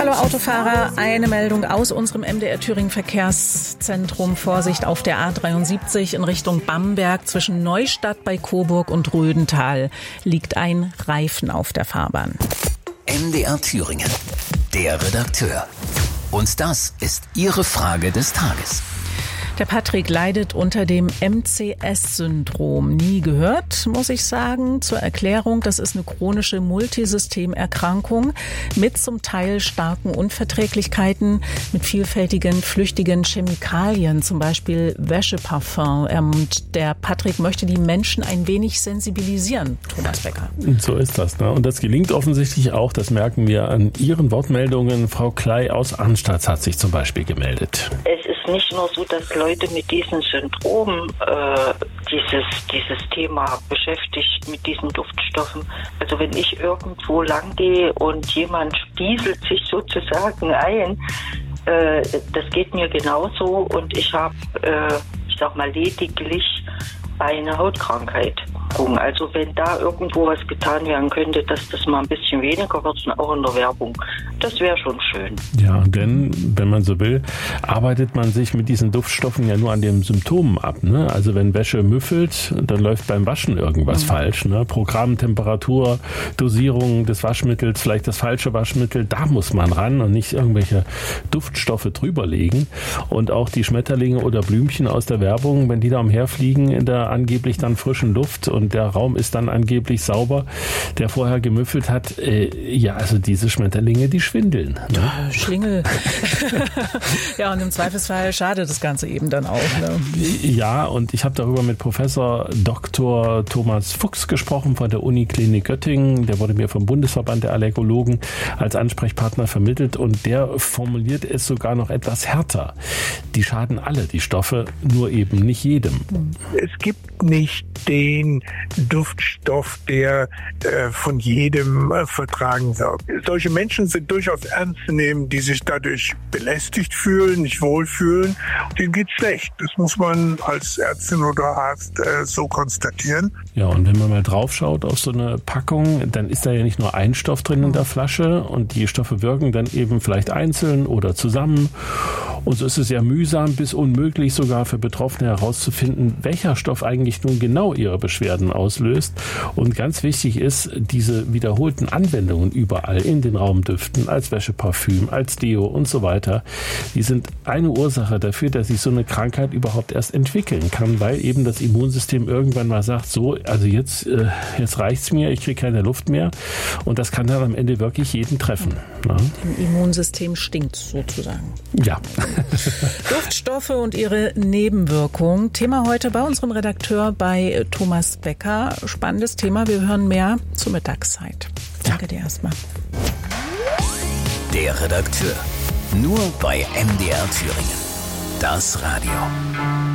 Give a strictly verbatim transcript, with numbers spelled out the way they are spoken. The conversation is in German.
Hallo Autofahrer, eine Meldung aus unserem M D R Thüringen Verkehrszentrum. Vorsicht auf der A dreiundsiebzig in Richtung Bamberg zwischen Neustadt bei Coburg und Rödental liegt ein Reifen auf der Fahrbahn. M D R Thüringen, der Redakteur. Und das ist Ihre Frage des Tages. Der Patrick leidet unter dem M C S-Syndrom. Nie gehört, muss ich sagen. Zur Erklärung, das ist eine chronische Multisystemerkrankung mit zum Teil starken Unverträglichkeiten, mit vielfältigen, flüchtigen Chemikalien, zum Beispiel Wäscheparfum. Und der Patrick möchte die Menschen ein wenig sensibilisieren, Thomas Becker. So ist das, ne? Und das gelingt offensichtlich auch, das merken wir an Ihren Wortmeldungen. Frau Klei aus Arnstadt hat sich zum Beispiel gemeldet. Es ist nicht nur so, dass Leute mit diesem Syndrom äh, dieses, dieses Thema beschäftigt, mit diesen Duftstoffen. Also wenn ich irgendwo lang gehe und jemand spieselt sich sozusagen ein, äh, das geht mir genauso und ich habe, äh, ich sag mal, lediglich eine Hautkrankheit. Also wenn da irgendwo was getan werden könnte, dass das mal ein bisschen weniger wird, auch in der Werbung, das wäre schon schön. Ja, denn, wenn man so will, arbeitet man sich mit diesen Duftstoffen ja nur an den Symptomen ab. Ne? Also wenn Wäsche müffelt, dann läuft beim Waschen irgendwas mhm. falsch. Ne? Programm, Temperatur, Dosierung des Waschmittels, vielleicht das falsche Waschmittel, da muss man ran und nicht irgendwelche Duftstoffe drüberlegen. Und auch die Schmetterlinge oder Blümchen aus der Werbung, wenn die da umherfliegen in der angeblich dann frischen Luft und der Raum ist dann angeblich sauber, der vorher gemüffelt hat. Äh, ja, also diese Schmetterlinge, die schwindeln. Ne? Schlingel. Ja, und im Zweifelsfall schadet das Ganze eben dann auch. Ne? Ja, und ich habe darüber mit Professor Doktor Thomas Fuchs gesprochen von der Uniklinik Göttingen. Der wurde mir vom Bundesverband der Allergologen als Ansprechpartner vermittelt und der formuliert es sogar noch etwas härter. Die schaden alle, die Stoffe, nur eben nicht jedem. Es gibt nicht den Duftstoff, der äh, von jedem äh, vertragen wird. Solche Menschen sind durchaus ernst zu nehmen, die sich dadurch belästigt fühlen, nicht wohlfühlen. Denen geht's schlecht. Das muss man als Ärztin oder Arzt äh, so konstatieren. Ja, und wenn man mal drauf schaut auf so eine Packung, dann ist da ja nicht nur ein Stoff drin in der Flasche und die Stoffe wirken dann eben vielleicht einzeln oder zusammen. Und so ist es ja mühsam bis unmöglich sogar für Betroffene herauszufinden, welcher Stoff eigentlich nun genau ihre Beschwerden auslöst. Und ganz wichtig ist, diese wiederholten Anwendungen überall in den Raumdüften, als Wäscheparfüm, als Deo und so weiter, die sind eine Ursache dafür, dass sich so eine Krankheit überhaupt erst entwickeln kann, weil eben das Immunsystem irgendwann mal sagt, so, also jetzt, äh, jetzt reicht's mir, ich kriege keine Luft mehr. Und das kann dann am Ende wirklich jeden treffen. Ne? Im Immunsystem stinkt sozusagen. Ja. Duftstoffe und ihre Nebenwirkungen. Thema heute bei unserem Redakteur, bei Thomas Becker. Spannendes Thema. Wir hören mehr zur Mittagszeit. Danke dir erstmal. Der Redakteur. Nur bei M D R Thüringen. Das Radio.